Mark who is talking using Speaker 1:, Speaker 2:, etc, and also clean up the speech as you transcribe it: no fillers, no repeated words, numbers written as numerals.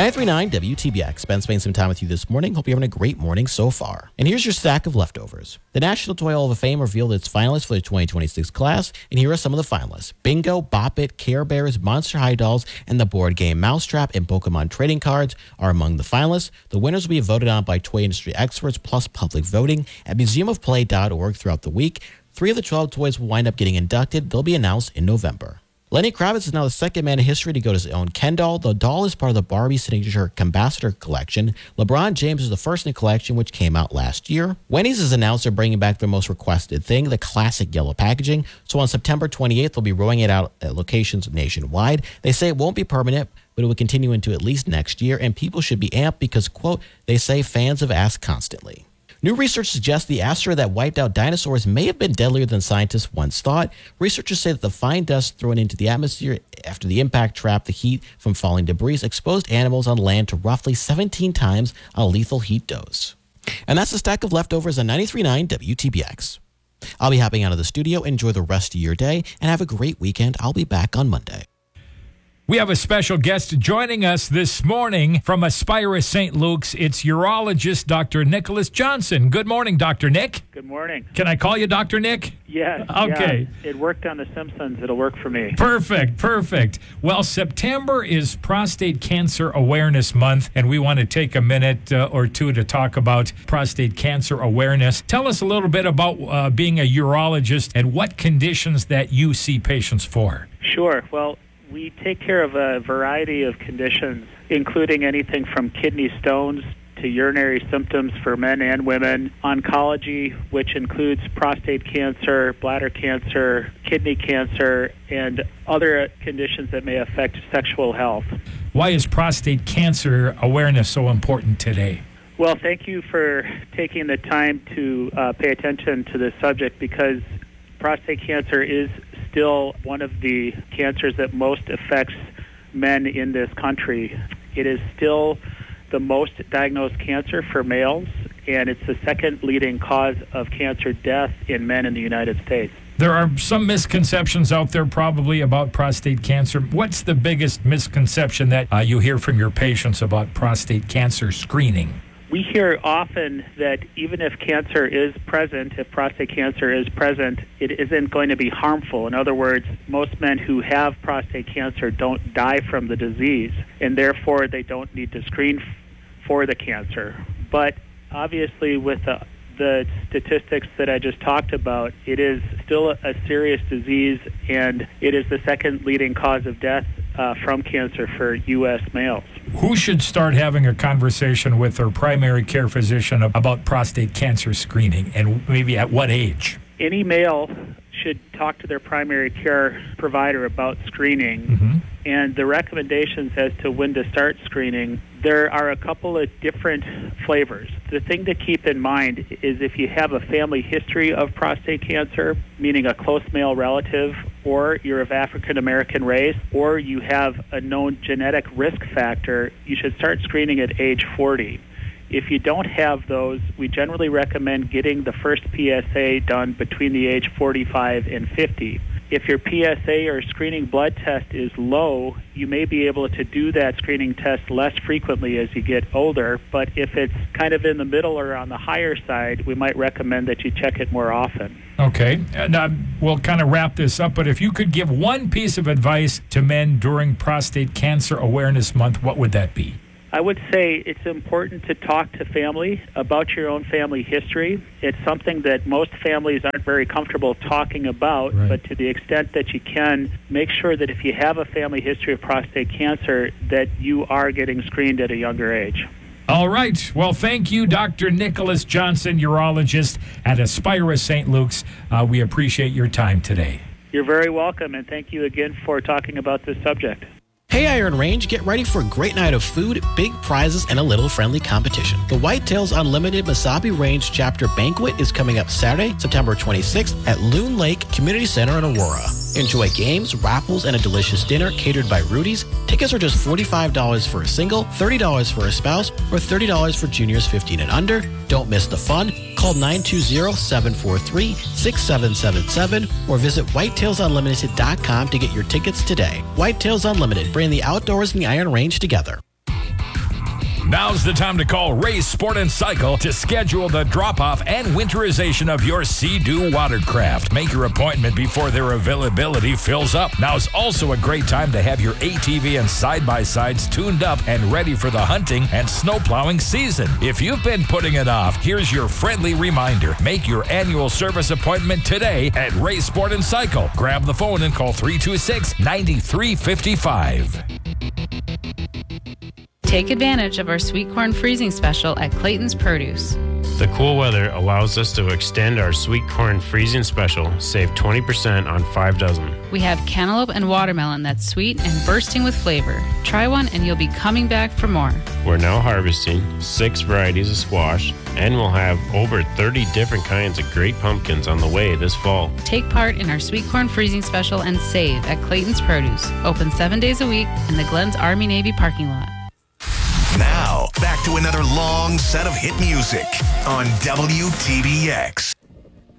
Speaker 1: 939 WTBX. Ben spending some time with you this morning. Hope you're having a great morning so far. And here's your stack of leftovers. The National Toy Hall of Fame revealed its finalists for the 2026 class, and here are some of the finalists. Bingo, Bop It, Care Bears, Monster High Dolls, and the board game Mousetrap and Pokemon trading cards are among the finalists. The winners will be voted on by toy industry experts plus public voting at museumofplay.org throughout the week. 3 of the 12 toys will wind up getting inducted. They'll be announced in November. Lenny Kravitz is now the second man in history to go to his own Ken doll. The doll is part of the Barbie Signature Ambassador collection. LeBron James is the first in the collection, which came out last year. Wendy's has announced they're bringing back their most requested thing, the classic yellow packaging. So on September 28th, they'll be rolling it out at locations nationwide. They say it won't be permanent, but it will continue into at least next year, and people should be amped because, quote, they say fans have asked constantly. New research suggests the asteroid that wiped out dinosaurs may have been deadlier than scientists once thought. Researchers say that the fine dust thrown into the atmosphere after the impact trapped the heat from falling debris exposed animals on land to roughly 17 times a lethal heat dose. And that's a stack of leftovers on 93.9 WTBX. I'll be hopping out of the studio. Enjoy the rest of your day and have a great weekend. I'll be back on Monday.
Speaker 2: We have a special guest joining us this morning from Aspira St. Luke's. It's urologist Dr. Nicholas Johnson. Good morning, Dr. Nick.
Speaker 3: Good morning.
Speaker 2: Can I call you Dr. Nick?
Speaker 3: Yes.
Speaker 2: Okay.
Speaker 3: Yeah, it worked on The Simpsons. It'll work for me.
Speaker 2: Perfect. Well, September is Prostate Cancer Awareness Month, and we want to take a minute or two to talk about prostate cancer awareness. Tell us a little bit about being a urologist and what conditions that you see patients for.
Speaker 3: Sure. Well, we take care of a variety of conditions, including anything from kidney stones to urinary symptoms for men and women, oncology, which includes prostate cancer, bladder cancer, kidney cancer, and other conditions that may affect sexual health.
Speaker 2: Why is prostate cancer awareness so important today?
Speaker 3: Well, thank you for taking the time to pay attention to this subject, because prostate cancer is still one of the cancers that most affects men in this country. It is still the most diagnosed cancer for males, and it's the second leading cause of cancer death in men in the United States.
Speaker 2: There are some misconceptions out there probably about prostate cancer. What's the biggest misconception that you hear from your patients about prostate cancer screening?
Speaker 3: We hear often that even if cancer is present, if prostate cancer is present, it isn't going to be harmful. In other words, most men who have prostate cancer don't die from the disease, and therefore they don't need to screen for the cancer. But obviously, with the statistics that I just talked about, it is still a serious disease, and it is the second leading cause of death from cancer for U.S. males.
Speaker 2: Who should start having a conversation with their primary care physician about prostate cancer screening, and maybe at what age?
Speaker 3: Any male should talk to their primary care provider about screening.
Speaker 2: Mm-hmm.
Speaker 3: And the recommendations as to when to start screening, there are a couple of different flavors. The thing to keep in mind is if you have a family history of prostate cancer, meaning a close male relative, or you're of African American race, or you have a known genetic risk factor, you should start screening at age 40. If you don't have those, we generally recommend getting the first PSA done between the age 45 and 50. If your PSA or screening blood test is low, you may be able to do that screening test less frequently as you get older. But if it's kind of in the middle or on the higher side, we might recommend that you check it more often.
Speaker 2: Okay. Now, we'll kind of wrap this up, but if you could give one piece of advice to men during Prostate Cancer Awareness Month, what would that be?
Speaker 3: I would say it's important to talk to family about your own family history. It's something that most families aren't very comfortable talking about,
Speaker 2: right.
Speaker 3: But to the extent that you can, make sure that if you have a family history of prostate cancer, that you are getting screened at a younger age.
Speaker 2: All right. Well, thank you, Dr. Nicholas Johnson, urologist at Aspira St. Luke's. We appreciate your time today.
Speaker 3: You're very welcome, and thank you again for talking about this subject.
Speaker 1: Hey Iron Range, get ready for a great night of food, big prizes, and a little friendly competition. The Whitetails Unlimited Mesabi Range Chapter Banquet is coming up Saturday, September 26th at Loon Lake Community Center in Aurora. Enjoy games, raffles, and a delicious dinner catered by Rudy's. Tickets are just $45 for a single, $30 for a spouse, or $30 for juniors 15 and under. Don't miss the fun. Call 920-743-6777 or visit whitetailsunlimited.com to get your tickets today. Whitetails Unlimited, bring the outdoors and the Iron Range together.
Speaker 4: Now's the time to call Ray Sport and Cycle to schedule the drop-off and winterization of your Sea-Doo watercraft. Make your appointment before their availability fills up. Now's also a great time to have your ATV and side-by-sides tuned up and ready for the hunting and snow plowing season. If you've been putting it off, here's your friendly reminder. Make your annual service appointment today at Ray Sport and Cycle. Grab the phone and call 326-9355.
Speaker 5: Take advantage of our sweet corn freezing special at Clayton's Produce.
Speaker 6: The cool weather allows us to extend our sweet corn freezing special, save 20% on 5 dozen.
Speaker 5: We have cantaloupe and watermelon that's sweet and bursting with flavor. Try one and you'll be coming back for more.
Speaker 6: We're now harvesting 6 varieties of squash, and we'll have over 30 different kinds of great pumpkins on the way this fall.
Speaker 5: Take part in our sweet corn freezing special and save at Clayton's Produce. Open 7 days a week in the Glens Army-Navy parking lot.
Speaker 7: Now, back to another long set of hit music on WTBX.